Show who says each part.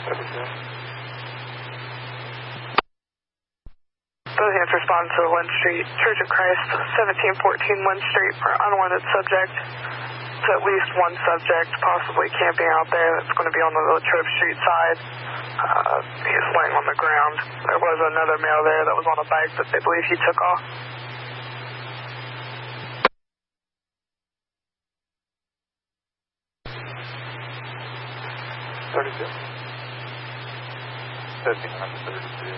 Speaker 1: Both hands respond to Lynn Street, Church of Christ, 1714 Lynn Street for unwanted subject. To at least one subject possibly camping out there that's going to be on the Latrobe Street side. He's laying on the ground. There was another male there that was on a bike that they believe he took off.
Speaker 2: 32. 1332.